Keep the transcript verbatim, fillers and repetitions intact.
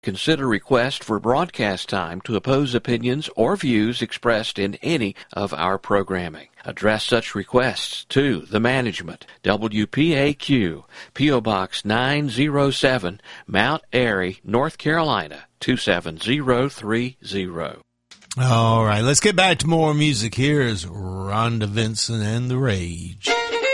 Consider request for broadcast time to oppose opinions or views expressed in any of our programming. Address such requests to the management, W P A Q, P O. Box nine oh seven, Mount Airy, North Carolina, two seven zero three zero. All right, let's get back to more music. Here's Rhonda Vincent and the Rage.